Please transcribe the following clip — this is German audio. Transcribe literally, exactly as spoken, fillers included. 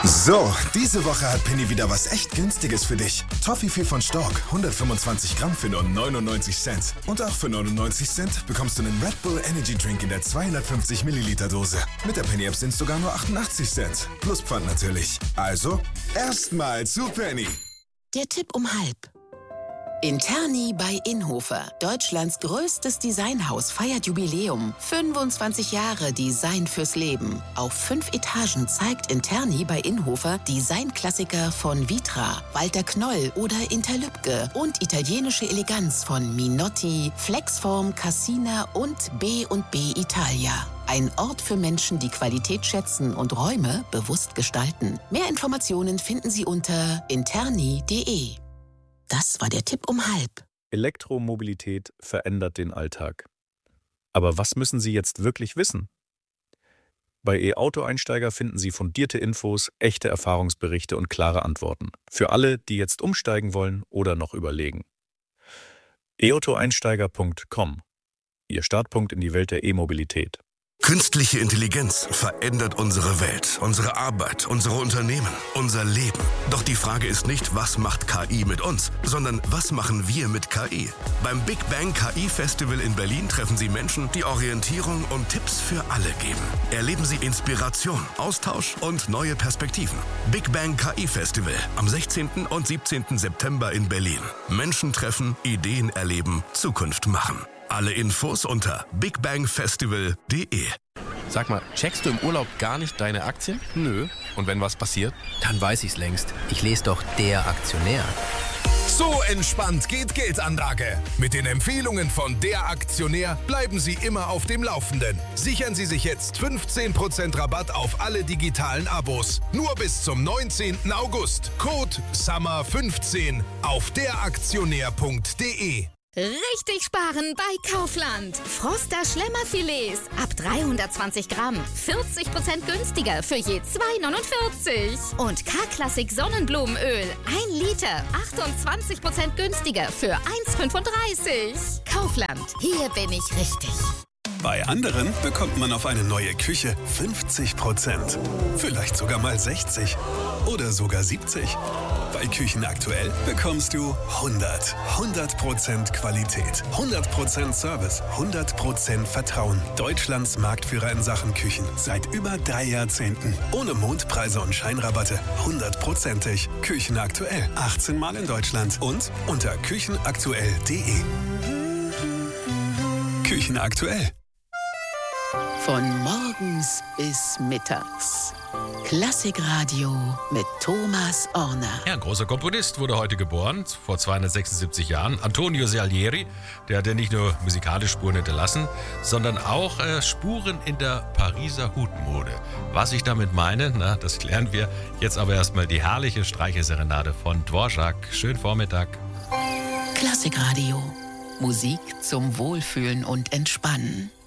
So, diese Woche hat Penny wieder was echt Günstiges für dich. Toffifee von Stork, hundertfünfundzwanzig Gramm für nur neunundneunzig Cent. Und auch für neunundneunzig Cent bekommst du einen Red Bull Energy Drink in der zweihundertfünfzig Milliliter Dose. Mit der Penny App sind es sogar nur achtundachtzig Cent. Plus Pfand natürlich. Also, erstmal zu Penny. Der Tipp um halb. Interni bei Inhofer, Deutschlands größtes Designhaus, feiert Jubiläum. fünfundzwanzig Jahre Design fürs Leben. Auf fünf Etagen zeigt Interni bei Inhofer Designklassiker von Vitra, Walter Knoll oder Interlübke und italienische Eleganz von Minotti, Flexform, Cassina und B und B Italia. Ein Ort für Menschen, die Qualität schätzen und Räume bewusst gestalten. Mehr Informationen finden Sie unter interni punkt de. Das war der Tipp um halb. Elektromobilität verändert den Alltag. Aber was müssen Sie jetzt wirklich wissen? Bei E-Auto-Einsteiger finden Sie fundierte Infos, echte Erfahrungsberichte und klare Antworten. Für alle, die jetzt umsteigen wollen oder noch überlegen. e auto einsteiger punkt com. Ihr Startpunkt in die Welt der E-Mobilität. Künstliche Intelligenz verändert unsere Welt, unsere Arbeit, unsere Unternehmen, unser Leben. Doch die Frage ist nicht, was macht K I mit uns, sondern was machen wir mit K I? Beim Big Bang K I Festival in Berlin treffen Sie Menschen, die Orientierung und Tipps für alle geben. Erleben Sie Inspiration, Austausch und neue Perspektiven. Big Bang K I Festival am sechzehnten und siebzehnten September in Berlin. Menschen treffen, Ideen erleben, Zukunft machen. Alle Infos unter big bang festival punkt de. Sag mal, checkst du im Urlaub gar nicht deine Aktien? Nö. Und wenn was passiert? Dann weiß ich's längst. Ich lese doch Der Aktionär. So entspannt geht Geldanlage. Mit den Empfehlungen von Der Aktionär bleiben Sie immer auf dem Laufenden. Sichern Sie sich jetzt fünfzehn Prozent Rabatt auf alle digitalen Abos. Nur bis zum neunzehnten August. Code Summer fünfzehn auf der aktionär punkt de. Richtig sparen bei Kaufland. Froster Schlemmerfilets ab dreihundertzwanzig Gramm. vierzig Prozent günstiger für je zwei neunundvierzig. Und K-Klassik Sonnenblumenöl. ein Liter. achtundzwanzig Prozent günstiger für eins fünfunddreißig. Kaufland. Hier bin ich richtig. Bei anderen bekommt man auf eine neue Küche fünfzig Prozent. Vielleicht sogar mal sechzig. Oder sogar siebzig. Bei Küchen aktuell bekommst du hundert. hundert Prozent Qualität, hundert Prozent Service, hundert Prozent Vertrauen. Deutschlands Marktführer in Sachen Küchen. Seit über drei Jahrzehnten. Ohne Mondpreise und Scheinrabatte. hundertprozentig. Küchen aktuell. achtzehn Mal in Deutschland. Und unter küchenaktuell punkt de. Küchen aktuell. Von morgens bis mittags. Klassikradio mit Thomas Orner. Ja, ein großer Komponist wurde heute geboren, vor zweihundertsechsundsiebzig Jahren. Antonio Salieri, der hat ja nicht nur musikalische Spuren hinterlassen, sondern auch äh, Spuren in der Pariser Hutmode. Was ich damit meine, na, das klären wir. Jetzt aber erstmal die herrliche Streicherserenade von Dvorak. Schönen Vormittag. Klassikradio. Musik zum Wohlfühlen und Entspannen.